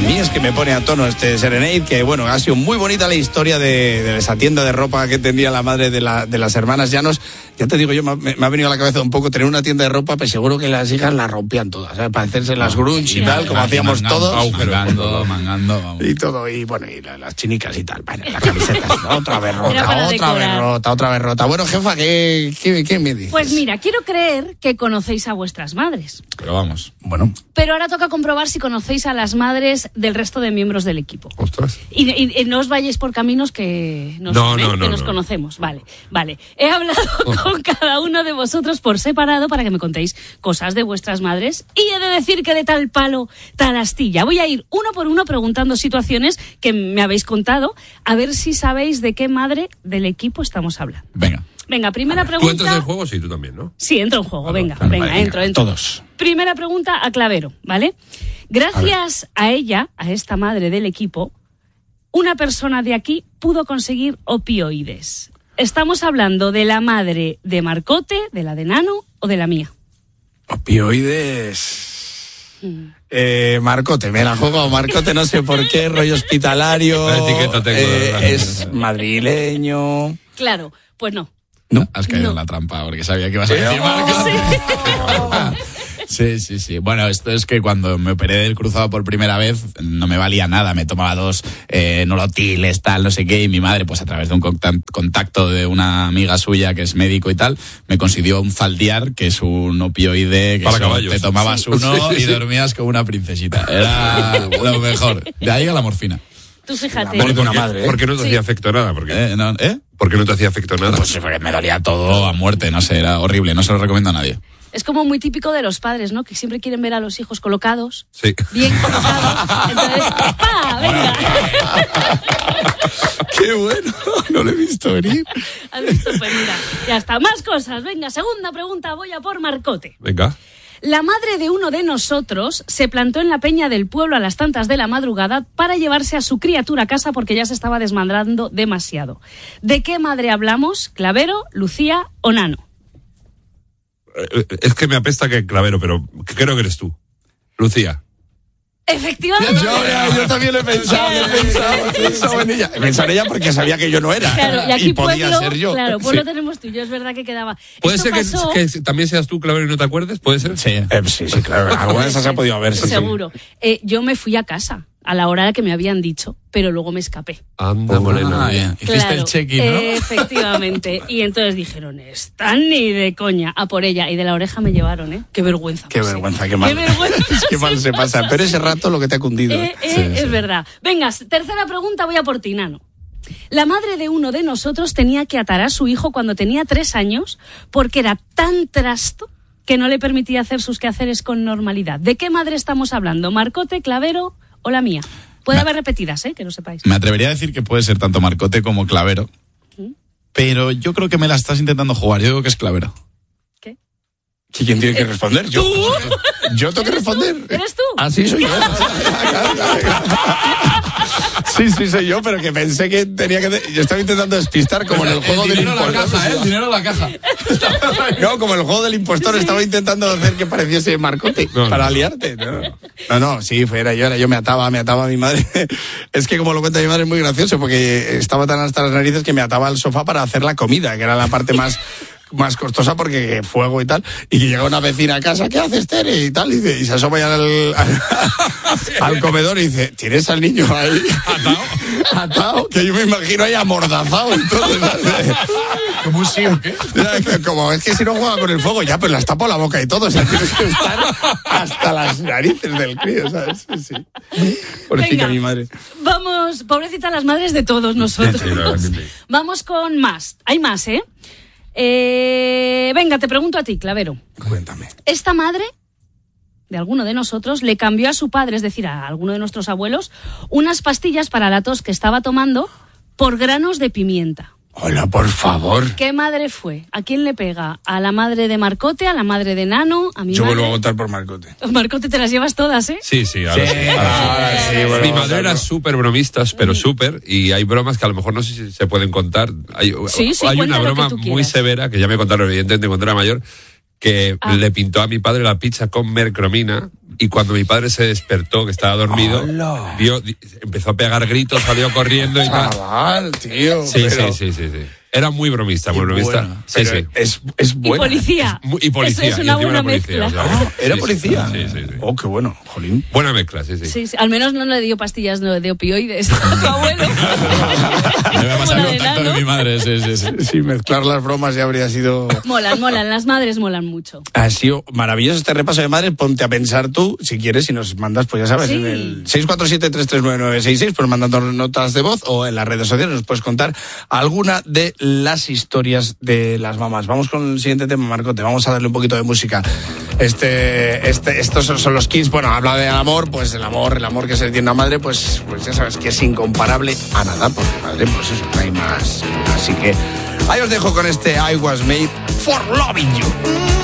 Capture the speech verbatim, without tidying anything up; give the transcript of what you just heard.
mí es que me pone a tono este Serenade, que bueno, ha sido muy bonita la historia de, de esa tienda de ropa que tendría la madre de, la, de las hermanas Llanos. Ya te digo yo, me, me ha venido a la cabeza un poco tener una tienda de ropa, pero seguro que las hijas la rompían todas, ¿sabes? Para hacerse las grunge y tal, como hacíamos todos. Mangando, mangando, vamos. Y todo, y bueno, y la, las chinicas y tal. Bueno, las camisetas, otra vez rota, otra vez rota, otra vez rota. Bueno, jefa, ¿qué, qué, qué me dices? Pues mira, quiero creer que conocéis a vuestras madres. Pero vamos. Bueno. Pero ahora toca comprobar si conocéis a las madres del resto de miembros del equipo. Ostras. Y, y, y no os vayáis por caminos que, no no, son, ¿eh? no, no, que nos no. conocemos. Vale, vale. He hablado con cada uno de vosotros por separado para que me contéis cosas de vuestras madres y he de decir que de tal palo, tal astilla. Voy a ir uno por uno preguntando situaciones que me habéis contado, a ver si sabéis de qué madre del equipo estamos hablando. Venga. Venga, primera ¿Tú pregunta. entras en juego? Sí, tú también, ¿no? Sí, entro en juego. Claro, venga, claro, venga, vale, entro, venga, entro. Todos. Primera pregunta a Clavero, ¿vale? Gracias a, a ella, a esta madre del equipo, una persona de aquí pudo conseguir opioides. Estamos hablando de la madre de Marcote, de la de Nano o de la mía. Opioides. Mm. Eh, Marcote, me la juego. Marcote, no sé por qué, rollo hospitalario. La etiqueta tengo, eh, ¿verdad? es madrileño. Claro, pues no. No. Has caído No. en la trampa porque sabía que ibas a decir Marco. Sí, sí, sí. Bueno, esto es que cuando me operé del cruzado por primera vez no me valía nada. Me tomaba dos eh, nolotiles, tal, no sé qué. Y mi madre, pues a través de un contacto de una amiga suya que es médico y tal, me consiguió un Faldiar, que es un opioide que Para eso, caballos. te tomabas Sí. uno Sí, sí, y sí. dormías como una princesita. Era lo mejor. De ahí a la morfina. Tú fíjate. Amor de una ¿Por qué- madre, ¿eh? ¿Por qué no te Sí. hacía efecto nada? ¿Por qué? ¿Eh? ¿No? ¿Eh? ¿Por qué no te hacía efecto nada? Pues porque me dolía todo a muerte, no sé, era horrible. No se lo recomiendo a nadie. Es como muy típico de los padres, ¿no? Que siempre quieren ver a los hijos colocados. Sí. Bien colocados. Entonces, ¡pa! Venga. Qué bueno, no lo he visto venir. Has visto, pues mira, ya está. Más cosas. Venga, segunda pregunta. Voy a por Marcote. Venga. La madre de uno de nosotros se plantó en la peña del pueblo a las tantas de la madrugada para llevarse a su criatura a casa porque ya se estaba desmadrando demasiado. ¿De qué madre hablamos? ¿Clavero, Lucía o Nano? Eh, Es que me apesta que Clavero, pero creo que eres tú. Lucía. Efectivamente. Yo, yo también lo he pensado, lo he pensado, he pensado en ella. He pensado en ella porque sabía que yo no era. Claro, y aquí podía pueblo, ser yo. claro, pues lo Sí. tenemos tú. Yo es verdad que quedaba. ¿Puede Esto ser que, pasó- que también seas tú, Clavero, y no te acuerdes? ¿Puede ser? Sí. Eh, sí, sí, claro. Alguna de esas se ha podido ver. Sí, sí. Seguro. Eh, yo me fui a casa a la hora que me habían dicho, pero luego me escapé. Anda, morena. Ah, bien. Hiciste Claro, el check-in, ¿no? eh, efectivamente. Y entonces dijeron, están ni de coña, a por ella. Y de la oreja me llevaron, ¿eh? Qué vergüenza. Qué pasé. vergüenza, qué mal. Qué vergüenza. Qué mal se pasa. Pero ese rato lo que te ha cundido. Eh, eh, Sí, es sí. verdad. Venga, tercera pregunta, voy a por ti, Nano. La madre de uno de nosotros tenía que atar a su hijo cuando tenía tres años porque era tan trasto que no le permitía hacer sus quehaceres con normalidad. ¿De qué madre estamos hablando? ¿Marcote, Clavero o la mía? Puede Me- haber repetidas, ¿eh? Que no sepáis. Me atrevería a decir que puede ser tanto Marcote como Clavero. Pero yo creo que me la estás intentando jugar. Yo digo que es Clavero. ¿Qué? ¿Quién tiene que responder? Yo. Yo tengo que responder. ¿Eres tú? Ah, sí, soy yo. Sí, sí, soy yo, pero que pensé que tenía que... Yo estaba intentando despistar como en el juego del impostor. El dinero en la caja. No, como el juego del impostor estaba intentando hacer que pareciese Marcote No, no, para no. liarte. No, no, no, sí, fuera yo, era yo me ataba, me ataba a mi madre. Es que como lo cuenta mi madre es muy gracioso porque estaba tan hasta las narices que me ataba al sofá para hacer la comida, que era la parte más... más costosa porque fuego y tal, y que llega una vecina a casa, ¿qué haces, Tere? Y tal, y, dice, y se asoma ya al, al, al comedor y dice, ¿tienes al niño ahí? Atado. Atado, que yo me imagino ahí amordazado y todo. ¿sabes? ¿Cómo un sí o qué? Ya, que como es que si no juega con el fuego, ya, pues las tapo la boca y todo, o sea, tienes que estar hasta las narices del crío, ¿sabes? Sí, sí. Pobrecita Venga. mi madre. Vamos, pobrecita las madres de todos nosotros. Sí, la verdad que sí. Vamos con más. Hay más, ¿eh? Eh, venga, te pregunto a ti, Clavero. Cuéntame. Esta madre de alguno de nosotros le cambió a su padre, es decir, a alguno de nuestros abuelos, unas pastillas para la tos que estaba tomando por granos de pimienta. Hola, por favor. ¿Qué madre fue? ¿A quién le pega? ¿A la madre de Marcote? ¿A la madre de Nano? ¿A mi Yo madre? vuelvo a votar por Marcote. Marcote, te las llevas todas, ¿eh? Sí, sí, ahora sí. ahora sí. ahora sí, vuelvo Mi a madre votar era por- súper bromistas, pero súper, y hay bromas que a lo mejor no sé si se pueden contar. Hay, Sí, sí, hay cuenta una lo que broma tú muy quieras. severa, que ya me contaron evidentemente cuando era mayor, que Ah. le pintó a mi padre la pizza con mercromina. Y cuando mi padre se despertó, que estaba dormido, ¡Hala! vio, di- empezó a pegar gritos, salió corriendo y tal. Chaval, tío. Sí, pero- sí, sí, sí, sí. Era muy bromista, muy Y bromista. bueno, sí, pero sí. Es, es Y buena. policía. Muy- y policía. Eso es y una encima buena era policía, mezcla. o sea, Ah, ¿era sí, policía? Sí, sí, sí. Oh, qué bueno, jolín. Buena mezcla, sí, sí. Sí, sí, al menos no le dio pastillas no, de opioides a tu abuelo. Me voy a pasar Como el la de contacto de Nano. mi madre, sí, sí, sí. Sí, mezclar las bromas ya habría sido... Molan, molan, las madres molan mucho. Ha sido maravilloso este repaso de madre. Ponte a pensar tú, si quieres, si nos mandas, pues ya sabes, Sí. en el seis cuatro siete, tres tres nueve nueve seis seis, pues mandando notas de voz o en las redes sociales nos puedes contar alguna de las historias de las mamás. Vamos con el siguiente tema, Marcote. Vamos a darle un poquito de música. Este, este, estos son, son los Kings. Bueno, habla del amor, pues el amor, el amor que se le tiene a una madre, pues, pues ya sabes que es incomparable a nada, porque madre, pues eso, no hay más. Así que ahí os dejo con este I Was Made for Loving You.